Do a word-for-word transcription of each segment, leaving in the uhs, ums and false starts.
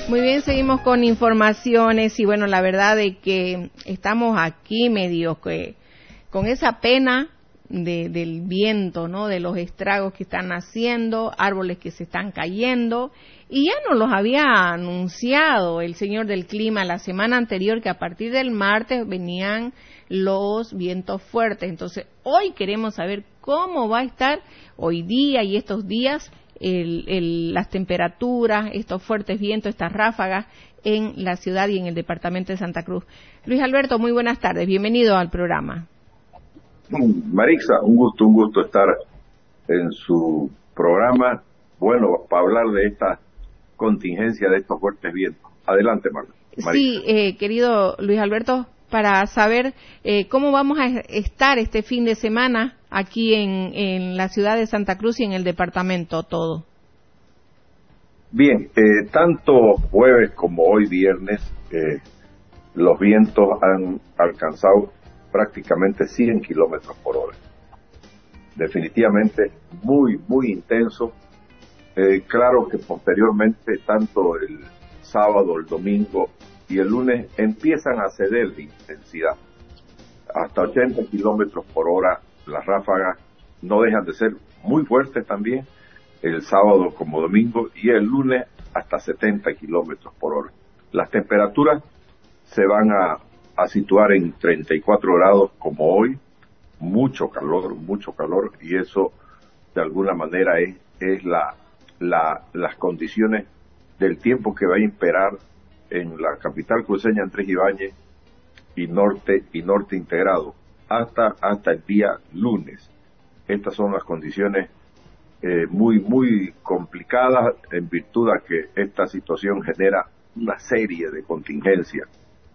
Muy bien, seguimos con informaciones y bueno, la verdad es que estamos aquí medio que con esa pena de, del viento, ¿no? De los estragos que están haciendo, árboles que se están cayendo y ya nos los había anunciado el señor del clima la semana anterior que a partir del martes venían los vientos fuertes. Entonces, hoy queremos saber cómo va a estar hoy día y estos días El, el, las temperaturas, estos fuertes vientos, estas ráfagas en la ciudad y en el departamento de Santa Cruz. Luis Alberto, muy buenas tardes, bienvenido al programa. Marixa, un gusto, un gusto estar en su programa, bueno, para hablar de esta contingencia, de estos fuertes vientos. Adelante, Marta. Sí, eh, querido Luis Alberto, para saber eh, cómo vamos a estar este fin de semana aquí en, en la ciudad de Santa Cruz y en el departamento todo. Bien, eh, tanto jueves como hoy viernes, eh, los vientos han alcanzado prácticamente cien kilómetros por hora. Definitivamente muy, muy intenso. Eh, claro que posteriormente, tanto el sábado, el domingo y el lunes empiezan a ceder de intensidad. Hasta ochenta kilómetros por hora, las ráfagas no dejan de ser muy fuertes también, el sábado como domingo, y el lunes hasta setenta kilómetros por hora. Las temperaturas se van a, a situar en treinta y cuatro grados como hoy, mucho calor, mucho calor, y eso de alguna manera es, es la, la, las condiciones del tiempo que va a imperar en la capital cruceña Andrés Ibáñez y norte y norte integrado hasta hasta el día lunes. Estas son las condiciones eh, muy muy complicadas en virtud de que esta situación genera una serie de contingencias.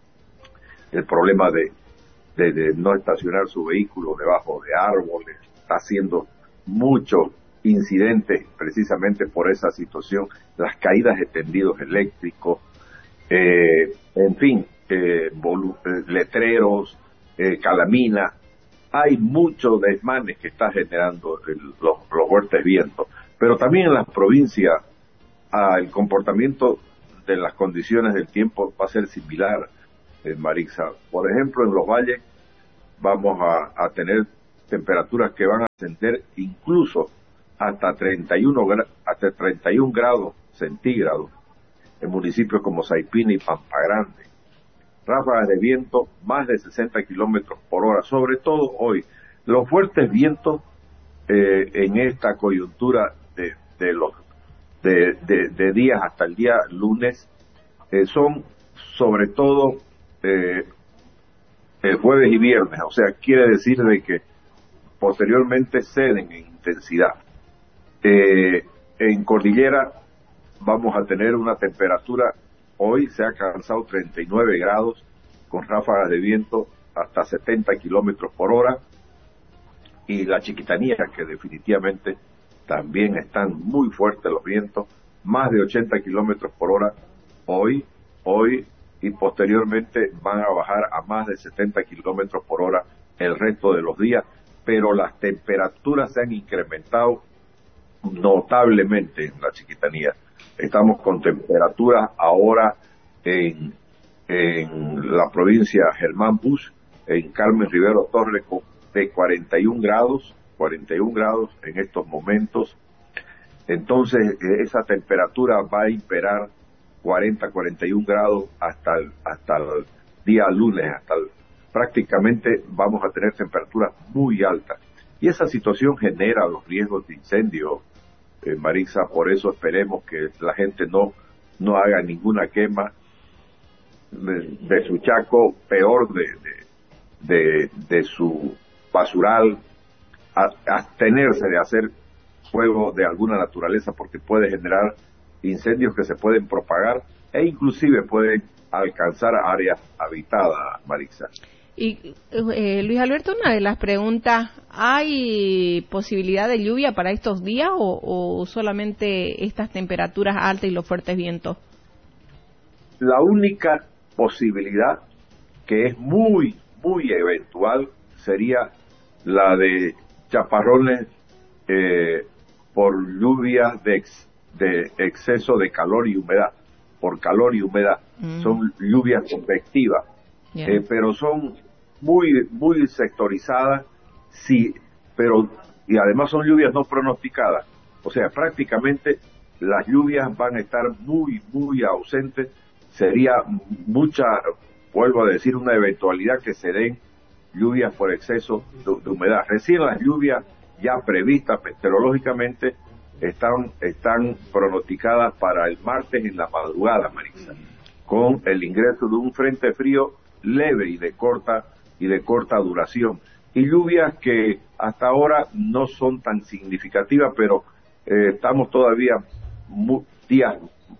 El problema de, de, de no estacionar su vehículo debajo de árboles está haciendo muchos incidentes precisamente por esa situación, las caídas de tendidos eléctricos, Eh, en fin, eh, volu- eh, letreros, eh, calaminas, hay muchos desmanes que está generando el, los, los fuertes vientos, pero también en las provincias ah, el comportamiento de las condiciones del tiempo va a ser similar, eh, Marixa. Por ejemplo, en los valles vamos a, a tener temperaturas que van a ascender incluso hasta treinta y uno, hasta treinta y un grados centígrados en municipios como Saipina y Pampa Grande. Ráfagas de viento más de sesenta kilómetros por hora, sobre todo hoy. Los fuertes vientos eh, en esta coyuntura de, de los de, de, de días hasta el día lunes eh, son sobre todo eh, el jueves y viernes, o sea, quiere decir de que posteriormente ceden en intensidad. Eh, en Cordillera vamos a tener una temperatura, hoy se ha alcanzado treinta y nueve grados, con ráfagas de viento hasta setenta kilómetros por hora, y la Chiquitanía, que definitivamente también están muy fuertes los vientos, más de ochenta kilómetros por hora, hoy, hoy, y posteriormente van a bajar a más de setenta kilómetros por hora el resto de los días, pero las temperaturas se han incrementado notablemente en la Chiquitanía. Estamos con temperaturas ahora en, en la provincia Germán Bush, en Carmen Rivero Torres, de cuarenta y un grados, cuarenta y un grados en estos momentos. Entonces, esa temperatura va a imperar cuarenta, cuarenta y un grados hasta el, hasta el día lunes, hasta el, prácticamente vamos a tener temperaturas muy altas. Y esa situación genera los riesgos de incendio, Eh, Marixa, por eso esperemos que la gente no no haga ninguna quema de, de su chaco, peor de de, de, de su basural, a, abstenerse de hacer fuego de alguna naturaleza porque puede generar incendios que se pueden propagar e inclusive pueden alcanzar áreas habitadas, Marixa. Y eh, Luis Alberto, una de las preguntas, ¿hay posibilidad de lluvia para estos días o, o solamente estas temperaturas altas y los fuertes vientos? La única posibilidad, que es muy, muy eventual, sería la de chaparrones eh, por lluvias de, ex, de exceso de calor y humedad. por calor y humedad. Mm. Son lluvias convectivas, yeah. eh, pero son muy muy sectorizadas, sí, pero y además son lluvias no pronosticadas. O sea, prácticamente las lluvias van a estar muy, muy ausentes. Sería mucha, vuelvo a decir, una eventualidad que se den lluvias por exceso de, de humedad. Recién las lluvias ya previstas meteorológicamente están, están pronosticadas para el martes en la madrugada, Marisa, con el ingreso de un frente frío leve y de corta y de corta duración. Y lluvias que hasta ahora no son tan significativas, pero eh, estamos todavía muy, días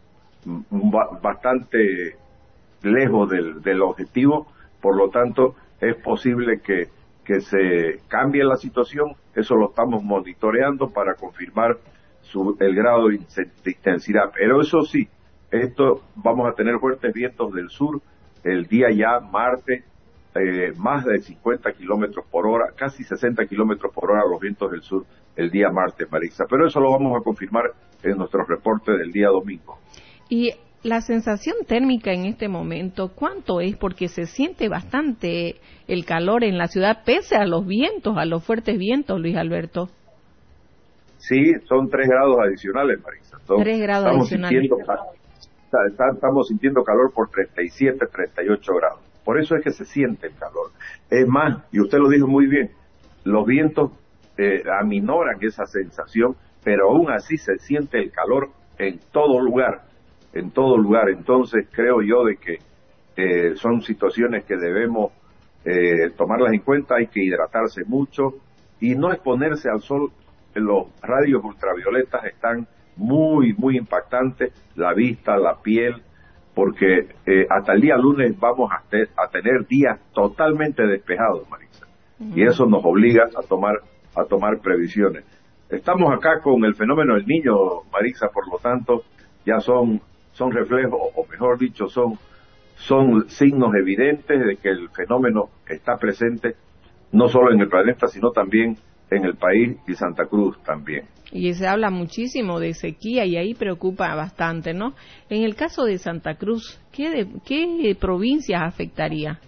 bastante lejos del, del objetivo, por lo tanto es posible que, que se cambie la situación. Eso lo estamos monitoreando para confirmar su, el grado de intensidad, pero eso sí, esto vamos a tener fuertes vientos del sur el día ya martes, eh, más de cincuenta kilómetros por hora, casi sesenta kilómetros por hora los vientos del sur el día martes, Marisa, pero eso lo vamos a confirmar en nuestro reporte del día domingo. Y la sensación térmica en este momento, ¿cuánto es? Porque se siente bastante el calor en la ciudad, pese a los vientos, a los fuertes vientos, Luis Alberto. Sí, son tres grados adicionales, Marisa. Son, tres grados estamos adicionales. Sintiendo, estamos sintiendo calor por treinta y siete, treinta y ocho grados. Por eso es que se siente el calor. Es más, y usted lo dijo muy bien, los vientos eh, aminoran esa sensación, pero aún así se siente el calor en todo lugar, en todo lugar. Entonces creo yo de que eh, son situaciones que debemos eh, tomarlas en cuenta. Hay que hidratarse mucho y no exponerse al sol. Los rayos ultravioletas están muy, muy impactantes, la vista, la piel, porque eh, hasta el día lunes vamos a, te, a tener días totalmente despejados, Marisa, uh-huh. y eso nos obliga a tomar a tomar previsiones. Estamos acá con el fenómeno del Niño, Marisa, por lo tanto, ya son son reflejos, o mejor dicho, son son signos evidentes de que el fenómeno está presente no solo en el planeta, sino también en el país y Santa Cruz también. Y se habla muchísimo de sequía y ahí preocupa bastante, ¿no? En el caso de Santa Cruz, ¿qué, de, qué provincias afectaría?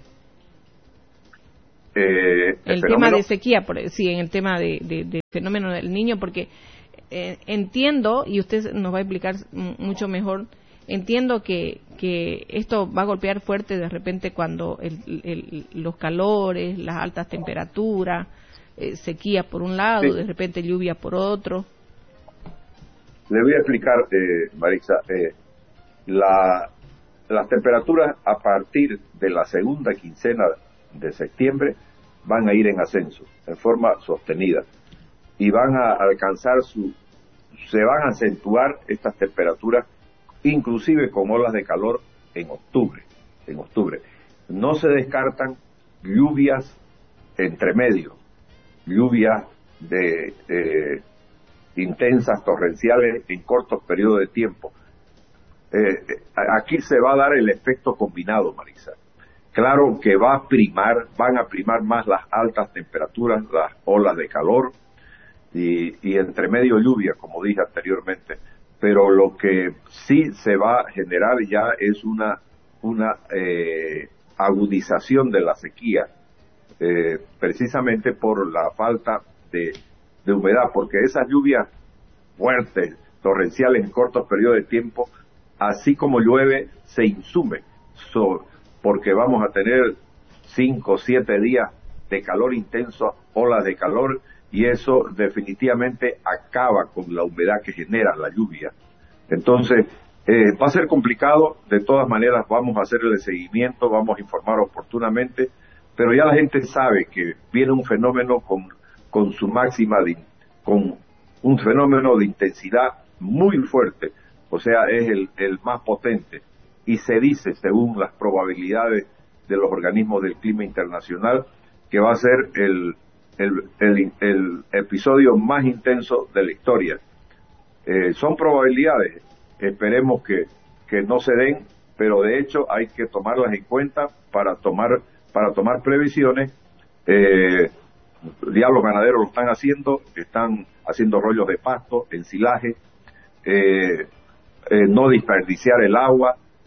Eh, el, el tema de sequía, por, sí, en el tema de, de, de fenómeno del Niño, porque eh, entiendo, y usted nos va a explicar mucho mejor, entiendo que, que esto va a golpear fuerte de repente cuando el, el, los calores, las altas temperaturas, eh, sequía por un lado, sí. de repente lluvia por otro. Le voy a explicar, eh, Marisa, eh, la, las temperaturas a partir de la segunda quincena de septiembre van a ir en ascenso, en forma sostenida, y van a alcanzar su, se van a acentuar estas temperaturas, inclusive con olas de calor en octubre, en octubre. No se descartan lluvias entre medio, lluvias de eh, intensas, torrenciales en cortos periodos de tiempo. Eh, aquí se va a dar el efecto combinado, Marisa. Claro que va a primar, van a primar más las altas temperaturas, las olas de calor y, y entre medio lluvia, como dije anteriormente. Pero lo que sí se va a generar ya es una una eh, agudización de la sequía, eh, precisamente por la falta de, de humedad, porque esas lluvias fuertes, torrenciales en cortos periodos de tiempo, así como llueve, se insume, so, porque vamos a tener cinco o siete días de calor intenso, olas de calor, y eso definitivamente acaba con la humedad que genera la lluvia. Entonces, eh, va a ser complicado. De todas maneras vamos a hacerle seguimiento, vamos a informar oportunamente, pero ya la gente sabe que viene un fenómeno con, con su máxima, de, con un fenómeno de intensidad muy fuerte, o sea, es el, el más potente, y se dice, según las probabilidades de los organismos del clima internacional, que va a ser el El, el, el episodio más intenso de la historia. Eh, son probabilidades, esperemos que, que no se den, pero de hecho hay que tomarlas en cuenta para tomar para tomar previsiones. Eh, ya los ganaderos lo están haciendo, están haciendo rollos de pasto, ensilaje, eh, eh, no desperdiciar el agua,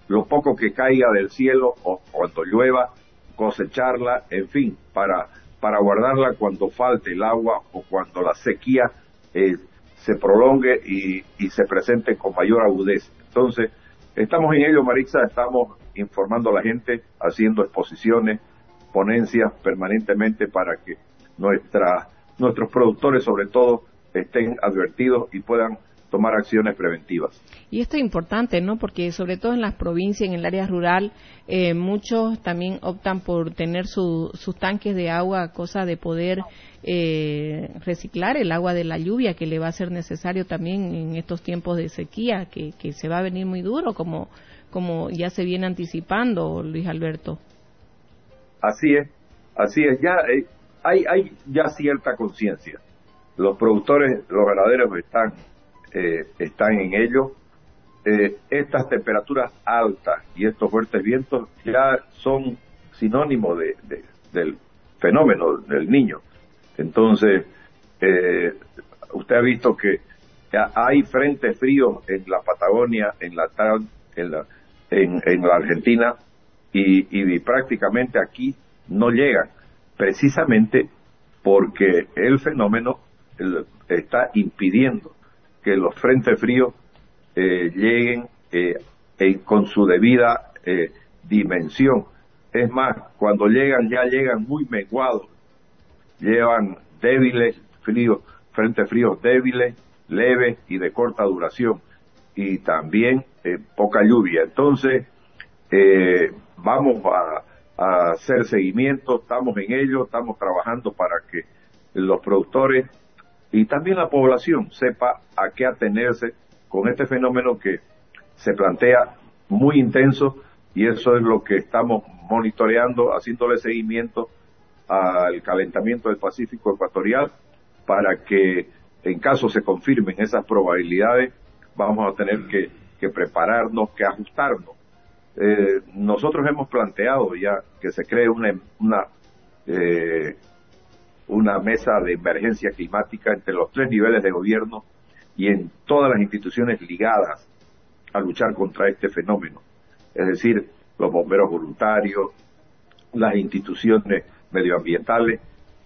lo poco que caiga del cielo o cuando llueva, cosecharla, en fin, para, para guardarla cuando falte el agua o cuando la sequía eh, se prolongue y, y se presente con mayor agudeza. Entonces, estamos en ello, Maritza, estamos informando a la gente, haciendo exposiciones, ponencias permanentemente para que nuestra, nuestros productores, sobre todo, estén advertidos y puedan tomar acciones preventivas. Y esto es importante, ¿no? Porque sobre todo en las provincias, en el área rural, eh, muchos también optan por tener su, sus tanques de agua, cosa de poder eh, reciclar el agua de la lluvia, que le va a ser necesario también en estos tiempos de sequía, que, que se va a venir muy duro, como, como ya se viene anticipando, Luis Alberto. Así es, así es. Ya eh, hay, hay ya cierta conciencia. Los productores, los ganaderos están Eh, están en ello. Eh, estas temperaturas altas y estos fuertes vientos ya son sinónimo de, de, del fenómeno del Niño. Entonces, eh, usted ha visto que hay frentes fríos en la Patagonia, en la en la, en, en la Argentina, y, y prácticamente aquí no llegan, precisamente porque el fenómeno el, está impidiendo que los frentes fríos eh, lleguen eh, en, con su debida eh, dimensión. Es más, cuando llegan, ya llegan muy menguados, llevan débiles fríos, frentes fríos débiles, leves y de corta duración, y también eh, poca lluvia. Entonces, eh, vamos a, a hacer seguimiento, estamos en ello, estamos trabajando para que los productores y también la población sepa a qué atenerse con este fenómeno que se plantea muy intenso, y eso es lo que estamos monitoreando, haciéndole seguimiento al calentamiento del Pacífico ecuatorial, para que en caso se confirmen esas probabilidades, vamos a tener que, que prepararnos, que ajustarnos. Eh, nosotros hemos planteado ya que se cree una, una eh, una mesa de emergencia climática entre los tres niveles de gobierno y en todas las instituciones ligadas a luchar contra este fenómeno, es decir, los bomberos voluntarios, las instituciones medioambientales,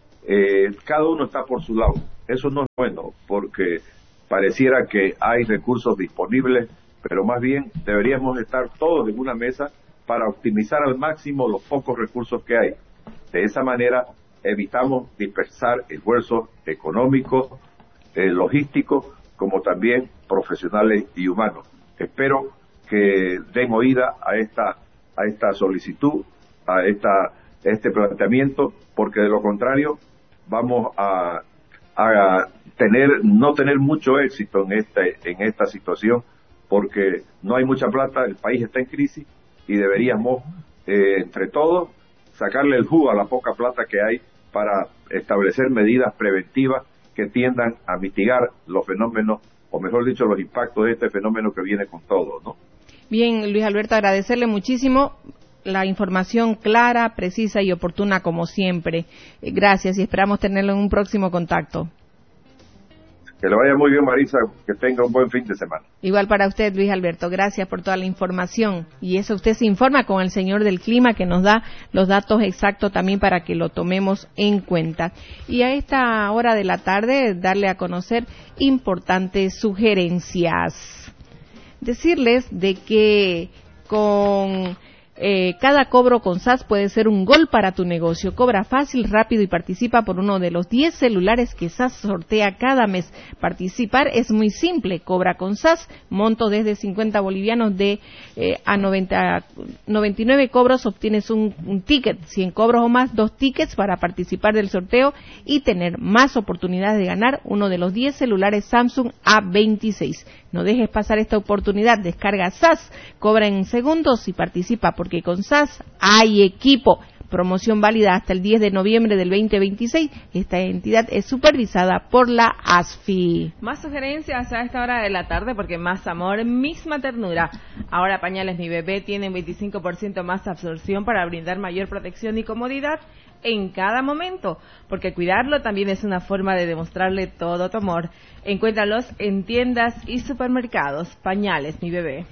eh, cada uno está por su lado. Eso no es bueno, porque pareciera que hay recursos disponibles, pero más bien deberíamos estar todos en una mesa para optimizar al máximo los pocos recursos que hay. De esa manera evitamos dispersar esfuerzos económicos, eh, logísticos, como también profesionales y humanos. Espero que den oída a esta a esta solicitud, a esta a este planteamiento, porque de lo contrario vamos a, a tener no tener mucho éxito en este en esta situación, porque no hay mucha plata, el país está en crisis y deberíamos eh, entre todos sacarle el jugo a la poca plata que hay para establecer medidas preventivas que tiendan a mitigar los fenómenos, o mejor dicho, los impactos de este fenómeno que viene con todo, ¿no? Bien, Luis Alberto, agradecerle muchísimo la información clara, precisa y oportuna como siempre. Gracias y esperamos tenerlo en un próximo contacto. Que le vaya muy bien, Marisa, que tenga un buen fin de semana. Igual para usted, Luis Alberto, gracias por toda la información. Y eso usted se informa con el señor del clima, que nos da los datos exactos también para que lo tomemos en cuenta. Y a esta hora de la tarde, darle a conocer importantes sugerencias. Decirles de que con Eh, cada cobro con S A S puede ser un gol para tu negocio. Cobra fácil, rápido y participa por uno de los diez celulares que S A S sortea cada mes. Participar es muy simple. Cobra con S A S, monto desde cincuenta bolivianos de eh, a noventa, noventa y nueve cobros obtienes un, un ticket. cien cobros o más, dos tickets para participar del sorteo y tener más oportunidades de ganar uno de los diez celulares Samsung A veintiséis. No dejes pasar esta oportunidad. Descarga S A S, cobra en segundos y participa, porque con S A S hay equipo. Promoción válida hasta el diez de noviembre del veinte veintiséis. Esta entidad es supervisada por la A S F I. Más sugerencias a esta hora de la tarde, porque más amor, misma ternura. Ahora Pañales Mi Bebé tienen veinticinco por ciento más absorción para brindar mayor protección y comodidad en cada momento, porque cuidarlo también es una forma de demostrarle todo tu amor. Encuéntralos en tiendas y supermercados. Pañales Mi Bebé.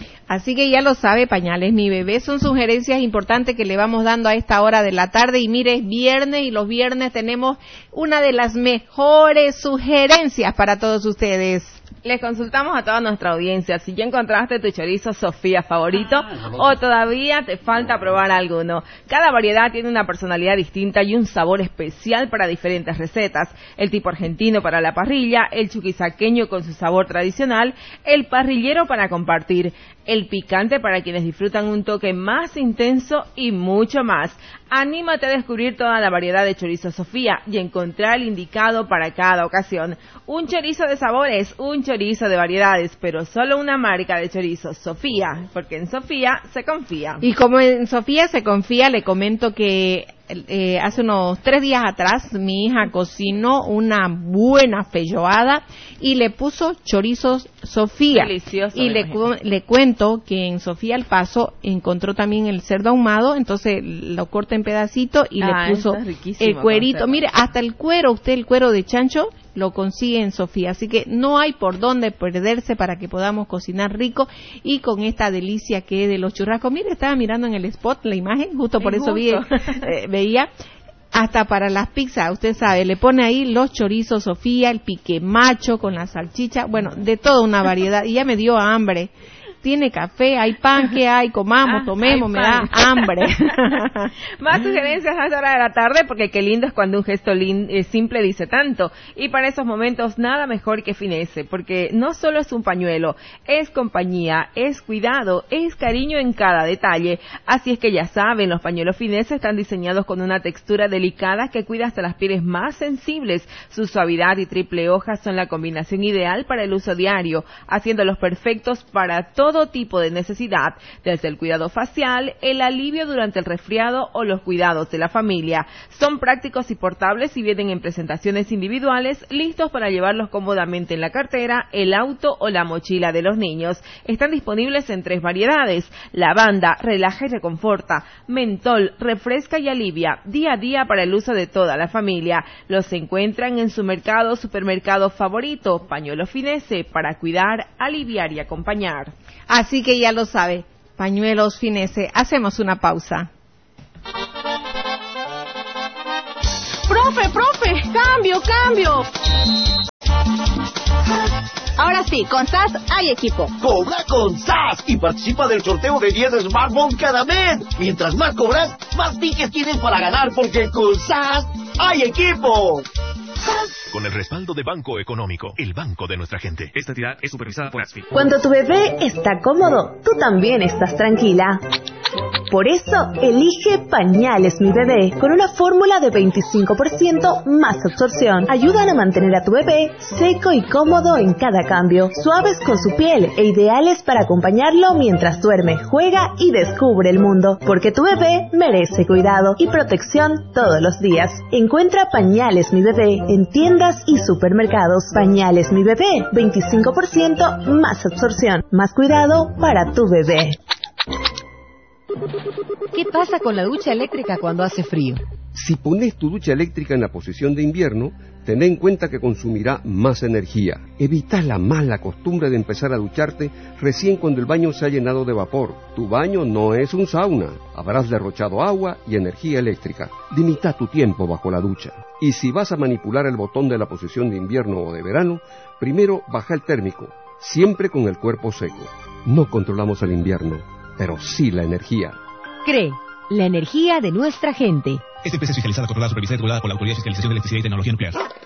Así que ya lo sabe, Pañales Mi Bebé, son sugerencias importantes que le vamos dando a esta hora de la tarde. Y mire, es viernes y los viernes tenemos una de las mejores sugerencias para todos ustedes. Les consultamos a toda nuestra audiencia si ya encontraste tu chorizo Sofía favorito ah, o todavía te falta probar alguno. Cada variedad tiene una personalidad distinta y un sabor especial para diferentes recetas. El tipo argentino para la parrilla, el chuquisaqueño con su sabor tradicional, el parrillero para compartir, el picante para quienes disfrutan un toque más intenso y mucho más. Anímate a descubrir toda la variedad de chorizo Sofía y encontrar el indicado para cada ocasión. Un chorizo de sabores, un chorizo de variedades, pero solo una marca de chorizo, Sofía, porque en Sofía se confía. Y como en Sofía se confía, le comento que eh, hace unos tres días atrás mi hija cocinó una buena feijoada y le puso chorizos Sofía. Delicioso. Y le, cu le cuento que en Sofía El Paso encontró también el cerdo ahumado, entonces lo corta en pedacitos y ah, le puso el cuerito. Mire, hasta el cuero, usted el cuero de chancho lo consigue en Sofía, así que no hay por dónde perderse para que podamos cocinar rico y con esta delicia que es de los churrascos. Mire, estaba mirando en el spot la imagen, justo por eso vi, eh, veía, hasta para las pizzas, usted sabe, le pone ahí los chorizos Sofía, el pique macho con la salchicha, bueno, de toda una variedad, y ya me dio hambre. Tiene café, hay pan, que hay, comamos, ah, tomemos, me da hambre. Más sugerencias a esta hora de la tarde, porque qué lindo es cuando un gesto eh, simple dice tanto. Y para esos momentos nada mejor que Finesse, porque no solo es un pañuelo, es compañía, es cuidado, es cariño en cada detalle. Así es que ya saben, los pañuelos Finesse están diseñados con una textura delicada que cuida hasta las pieles más sensibles. Su suavidad y triple hoja son la combinación ideal para el uso diario, haciéndolos perfectos para todo todo tipo de necesidad, desde el cuidado facial, el alivio durante el resfriado o los cuidados de la familia. Son prácticos y portables y vienen en presentaciones individuales, listos para llevarlos cómodamente en la cartera, el auto o la mochila de los niños. Están disponibles en tres variedades: lavanda, relaja y reconforta; mentol, refresca y alivia, día a día para el uso de toda la familia. Los encuentran en su mercado, supermercado favorito. Pañuelo Finesse, para cuidar, aliviar y acompañar. Así que ya lo sabe, pañuelos Finesse. Hacemos una pausa. ¡Profe, profe! ¡Cambio, cambio! Ahora sí, con S A S hay equipo. Cobra con S A S y participa del sorteo de diez smartphones cada mes. Mientras más cobras, más tickets tienes para ganar, porque con S A S hay equipo. Con el respaldo de Banco Económico, el banco de nuestra gente. Esta entidad es supervisada por ASFI. Cuando tu bebé está cómodo, tú también estás tranquila. Por eso, elige Pañales Mi Bebé, con una fórmula de veinticinco por ciento más absorción. Ayudan a mantener a tu bebé seco y cómodo en cada cambio, suaves con su piel e ideales para acompañarlo mientras duerme, juega y descubre el mundo. Porque tu bebé merece cuidado y protección todos los días. Encuentra Pañales Mi Bebé en tiendas y supermercados. Pañales Mi Bebé, veinticinco por ciento más absorción, más cuidado para tu bebé. ¿Qué pasa con la ducha eléctrica cuando hace frío? Si pones tu ducha eléctrica en la posición de invierno, ten en cuenta que consumirá más energía. Evita la mala costumbre de empezar a ducharte recién cuando el baño se ha llenado de vapor. Tu baño no es un sauna. Habrás derrochado agua y energía eléctrica. Limita tu tiempo bajo la ducha. Y si vas a manipular el botón de la posición de invierno o de verano, primero baja el térmico, siempre con el cuerpo seco. No controlamos el invierno, pero sí la energía. CRE, la energía de nuestra gente. Esta empresa es fiscalizada, controlada, supervisada y regulada por la Autoridad de Fiscalización de Electricidad y Tecnología Nuclear.